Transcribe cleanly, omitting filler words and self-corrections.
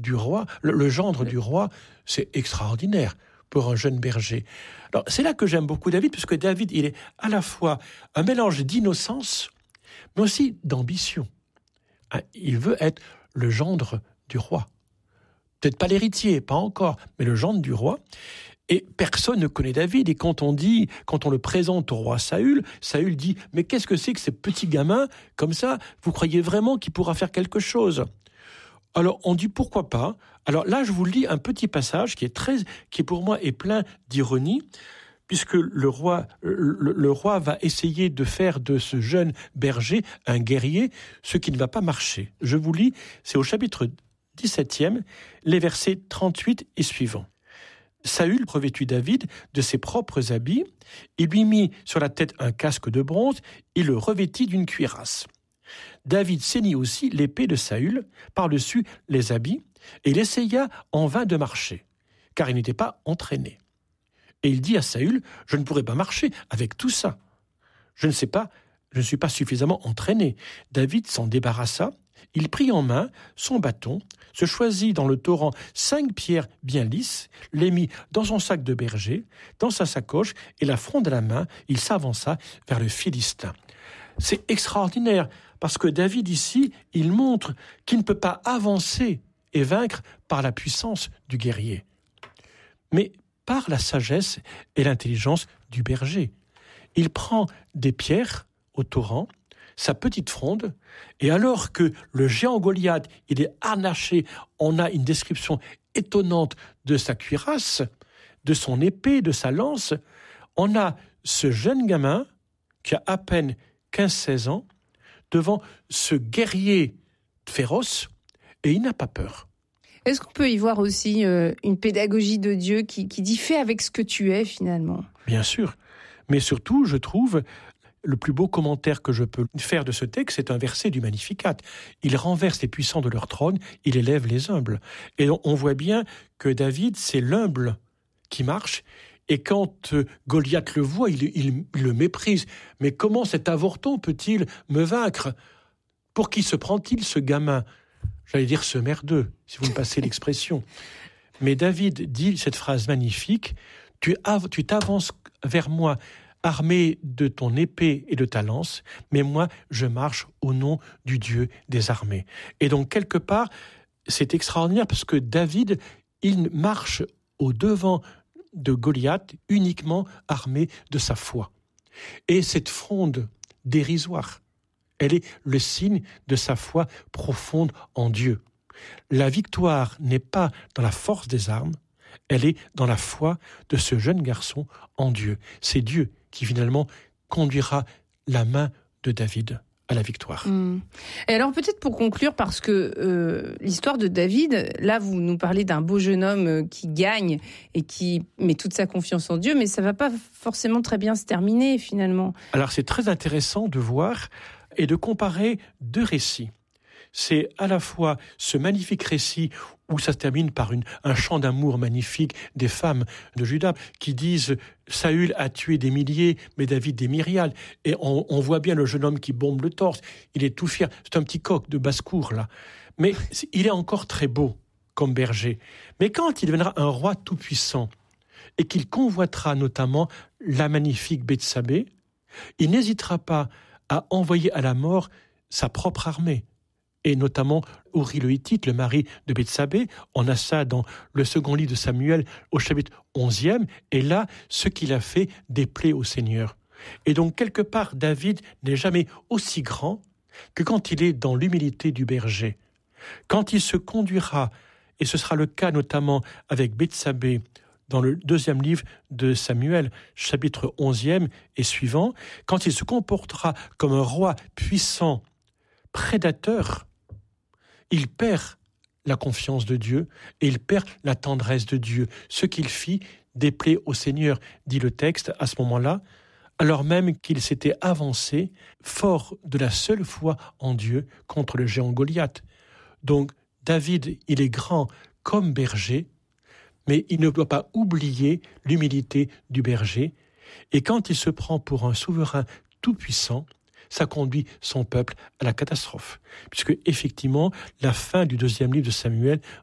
du roi, le gendre du roi, c'est extraordinaire pour un jeune berger. Alors, c'est là que j'aime beaucoup David, puisque David, il est à la fois un mélange d'innocence, mais aussi d'ambition. Il veut être le gendre du roi. Peut-être pas l'héritier, pas encore, mais le gendre du roi. Et personne ne connaît David. Et quand on le présente au roi Saül, Saül dit « Mais qu'est-ce que c'est que ces petits gamins comme ça? Vous croyez vraiment qu'il pourra faire quelque chose ?» Alors on dit « Pourquoi pas ?» Alors là, je vous lis un petit passage qui pour moi est plein d'ironie, puisque le roi va essayer de faire de ce jeune berger un guerrier, ce qui ne va pas marcher. Je vous lis, c'est au chapitre 17e, les versets 38 et suivants. Saül revêtut David de ses propres habits, il lui mit sur la tête un casque de bronze, il le revêtit d'une cuirasse. David ceignit aussi l'épée de Saül par-dessus les habits, et il essaya en vain de marcher, car il n'était pas entraîné. Et il dit à Saül, « Je ne pourrai pas marcher avec tout ça. Je ne suis pas suffisamment entraîné. » David s'en débarrassa. Il prit en main son bâton, se choisit dans le torrent 5 pierres bien lisses, les mit dans son sac de berger, dans sa sacoche, et la fronde à la main, il s'avança vers le Philistin. C'est extraordinaire, parce que David ici, il montre qu'il ne peut pas avancer et vaincre par la puissance du guerrier, mais par la sagesse et l'intelligence du berger. Il prend des pierres au torrent, sa petite fronde, et alors que le géant Goliath, il est harnaché, on a une description étonnante de sa cuirasse, de son épée, de sa lance, on a ce jeune gamin qui a à peine 15-16 ans, devant ce guerrier féroce, et il n'a pas peur. Est-ce qu'on peut y voir aussi une pédagogie de Dieu qui dit « fais avec ce que tu es » finalement ? Bien sûr, mais surtout, je trouve, le plus beau commentaire que je peux faire de ce texte, c'est un verset du Magnificat. Il renverse les puissants de leur trône, il élève les humbles. Et on voit bien que David, c'est l'humble qui marche. Et quand Goliath le voit, il le méprise. Mais comment cet avorton peut-il me vaincre? Pour qui se prend-il, ce gamin? J'allais dire ce merdeux, si vous me passez l'expression. Mais David dit cette phrase magnifique, « Tu t'avances vers moi, armé de ton épée et de ta lance, mais moi, je marche au nom du Dieu des armées. » Et donc, quelque part, c'est extraordinaire parce que David, il marche au devant de Goliath uniquement armé de sa foi. Et cette fronde dérisoire, elle est le signe de sa foi profonde en Dieu. La victoire n'est pas dans la force des armes, elle est dans la foi de ce jeune garçon en Dieu. C'est Dieu qui finalement conduira la main de David à la victoire. Et alors peut-être pour conclure, parce que l'histoire de David, là vous nous parlez d'un beau jeune homme qui gagne et qui met toute sa confiance en Dieu, mais ça ne va pas forcément très bien se terminer finalement. Alors c'est très intéressant de voir et de comparer deux récits. C'est à la fois ce magnifique récit où ça se termine par un chant d'amour magnifique des femmes de Juda qui disent « Saül a tué des milliers, mais David des myriades ». Et on voit bien le jeune homme qui bombe le torse, il est tout fier. C'est un petit coq de basse-cour, là. Mais il est encore très beau comme berger. Mais quand il deviendra un roi tout-puissant et qu'il convoitera notamment la magnifique Bethsabée, il n'hésitera pas à envoyer à la mort sa propre armée. Et notamment Uri le Hittite, le mari de Bethsabée. On a ça dans le second livre de Samuel au chapitre 11e. Et là, ce qu'il a fait déplaît au Seigneur. Et donc, quelque part, David n'est jamais aussi grand que quand il est dans l'humilité du berger. Quand il se conduira, et ce sera le cas notamment avec Bethsabée, dans le 2e livre de Samuel, chapitre 11e et suivant, quand il se comportera comme un roi puissant, prédateur, il perd la confiance de Dieu et il perd la tendresse de Dieu. Ce qu'il fit déplaît au Seigneur, dit le texte à ce moment-là, alors même qu'il s'était avancé fort de la seule foi en Dieu contre le géant Goliath. Donc David, il est grand comme berger, mais il ne doit pas oublier l'humilité du berger. Et quand il se prend pour un souverain tout-puissant, ça conduit son peuple à la catastrophe. Puisque, effectivement, la fin du 2e livre de Samuel